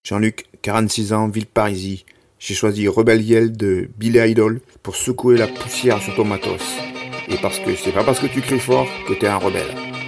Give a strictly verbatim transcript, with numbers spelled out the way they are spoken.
Jean-Luc, quarante-six ans, Villeparisis. J'ai choisi Rebel Yell de Billy Idol pour secouer la poussière sur ton matos. Et parce que c'est pas parce que tu cries fort que t'es un rebelle.